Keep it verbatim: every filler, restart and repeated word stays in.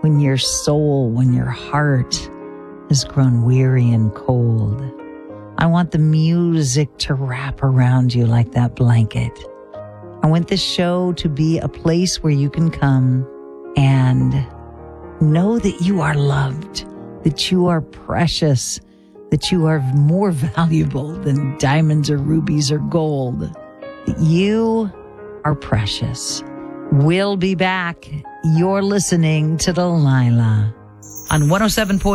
when your soul, when your heart has grown weary and cold. I want the music to wrap around you like that blanket. I want this show to be a place where you can come and know that you are loved, that you are precious, that you are more valuable than diamonds or rubies or gold, that you are precious. We'll be back. You're listening to Delilah on one oh seven point